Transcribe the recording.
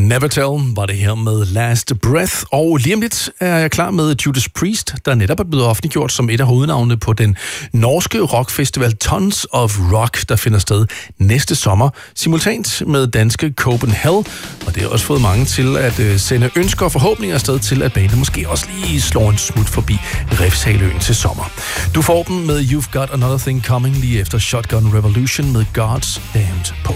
Never Tell var det her med Last Breath, og lige om lidt er jeg klar med Judas Priest, der netop er blevet offentliggjort som et af hovednavnene på den norske rockfestival Tons of Rock, der finder sted næste sommer, simultant med danske Copenhagen, og det har også fået mange til at sende ønsker og forhåbninger afsted til, at bandet måske også lige slår en smut forbi Refshaleøen til sommer. Du får den med You've Got Another Thing Coming lige efter Shotgun Revolution med God's Damned på